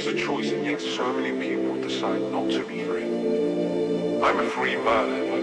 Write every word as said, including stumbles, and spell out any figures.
a choice, and yet so many people decide not to be free. I'm a free bird.